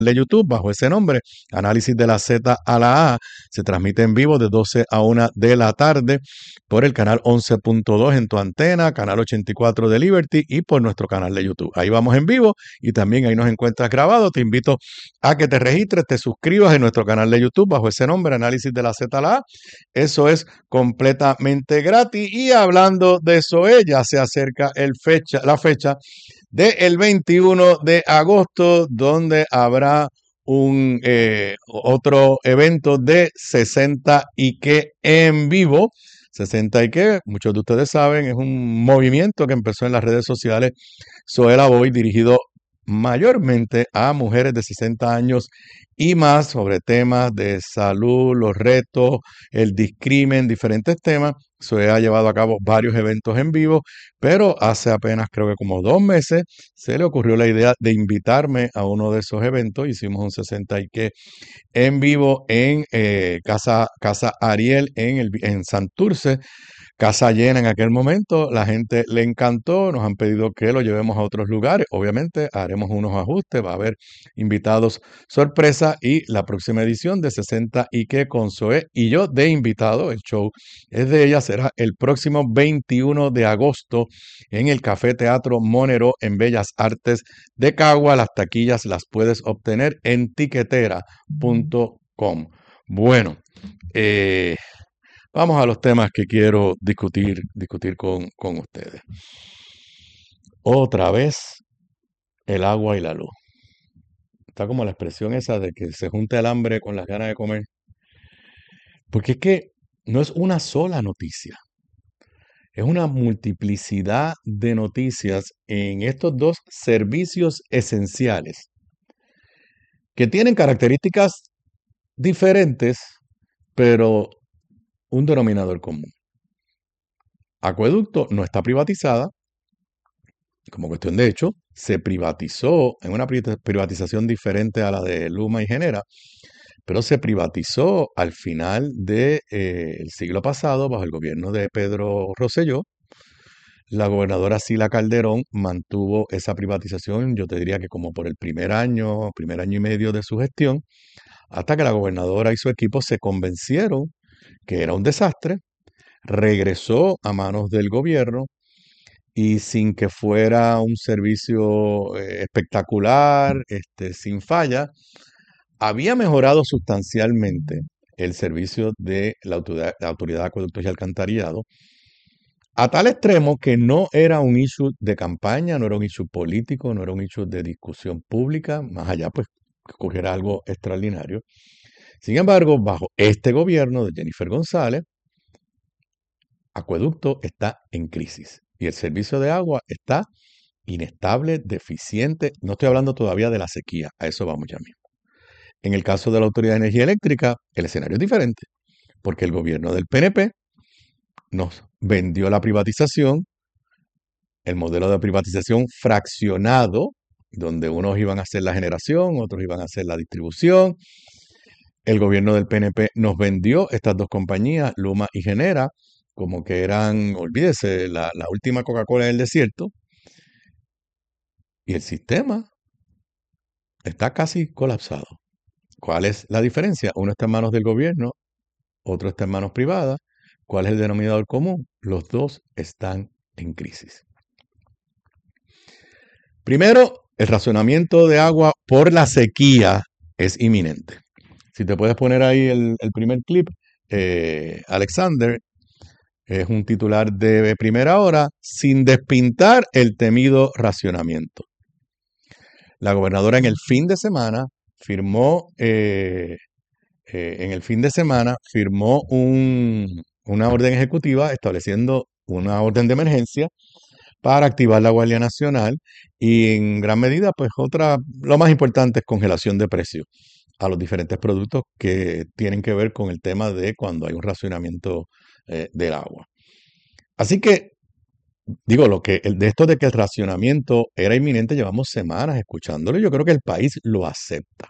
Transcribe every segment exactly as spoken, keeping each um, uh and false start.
de YouTube bajo ese nombre, Análisis de la Z a la A. Se transmite en vivo de doce a una de la tarde por el canal once punto dos en tu antena, canal ochenta y cuatro de Liberty y por nuestro canal de YouTube. Ahí vamos en vivo y también ahí nos encuentras grabado. Te invito a que te registres, te suscribas en nuestro canal de YouTube bajo ese nombre, Análisis de la Z a la A. Eso es completamente gratis. Y hablando de eso, ya se acerca el fecha, la fecha del veintiuno de agosto, donde habrá un eh, otro evento de sesenta y que en vivo. sesenta y que, muchos de ustedes saben, es un movimiento que empezó en las redes sociales Zoela Boy, dirigido mayormente a mujeres de sesenta años y más, sobre temas de salud, los retos, el discrimen, diferentes temas. Se ha llevado a cabo varios eventos en vivo, pero hace apenas creo que como dos meses se le ocurrió la idea de invitarme a uno de esos eventos. Hicimos un sesenta y que en vivo en eh, Casa, Casa Ariel en, el, en Santurce. Casa llena en aquel momento, la gente le encantó, nos han pedido que lo llevemos a otros lugares. Obviamente haremos unos ajustes, va a haber invitados sorpresa y la próxima edición de sesenta y que con Zoe y yo de invitado, el show es de ella, será el próximo veintiuno de agosto en el Café Teatro Monero en Bellas Artes de Cagua. Las taquillas las puedes obtener en tiquetera punto com. Bueno, eh, vamos a los temas que quiero discutir, discutir con, con ustedes. Otra vez, el agua y la luz. Está como la expresión esa de que se junta el hambre con las ganas de comer. Porque es que no es una sola noticia. Es una multiplicidad de noticias en estos dos servicios esenciales que tienen características diferentes, pero un denominador común. Acueducto no está privatizada, como cuestión de hecho, se privatizó en una privatización diferente a la de Luma y Genera, pero se privatizó al final del de, eh, siglo pasado bajo el gobierno de Pedro Rosselló. La gobernadora Sila Calderón mantuvo esa privatización, yo te diría que como por el primer año, primer año y medio de su gestión, hasta que la gobernadora y su equipo se convencieron que era un desastre, regresó a manos del gobierno y sin que fuera un servicio eh, espectacular, este, sin falla, había mejorado sustancialmente el servicio de la Autoridad, la Autoridad de Acueductos y Alcantarillado, a tal extremo que no era un issue de campaña, no era un issue político, no era un issue de discusión pública, más allá pues que ocurriera algo extraordinario. Sin embargo, bajo este gobierno de Jennifer González, Acueducto está en crisis y el servicio de agua está inestable, deficiente. No estoy hablando todavía de la sequía, a eso vamos ya mismo. En el caso de la Autoridad de Energía Eléctrica, el escenario es diferente, porque el gobierno del P N P nos vendió la privatización, el modelo de privatización fraccionado, donde unos iban a hacer la generación, otros iban a hacer la distribución. El gobierno del P N P nos vendió estas dos compañías, Luma y Genera, como que eran, olvídese, la, la última Coca-Cola del desierto. Y el sistema está casi colapsado. ¿Cuál es la diferencia? Uno está en manos del gobierno, otro está en manos privadas. ¿Cuál es el denominador común? Los dos están en crisis. Primero, el racionamiento de agua por la sequía es inminente. Si te puedes poner ahí el, el primer clip, eh, Alexander es un titular de primera hora sin despintar el temido racionamiento. La gobernadora en el fin de semana firmó, eh, eh, en el fin de semana firmó un, una orden ejecutiva estableciendo una orden de emergencia para activar la Guardia Nacional y en gran medida, pues otra, lo más importante es congelación de precios a los diferentes productos que tienen que ver con el tema de cuando hay un racionamiento eh, del agua. Así que, digo, lo que de esto de que el racionamiento era inminente, llevamos semanas escuchándolo y yo creo que el país lo acepta.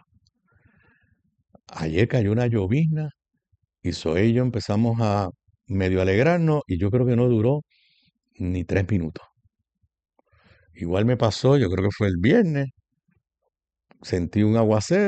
Ayer cayó una llovizna y Zoe y yo empezamos a medio alegrarnos y yo creo que no duró ni tres minutos. Igual me pasó, yo creo que fue el viernes, sentí un aguacero.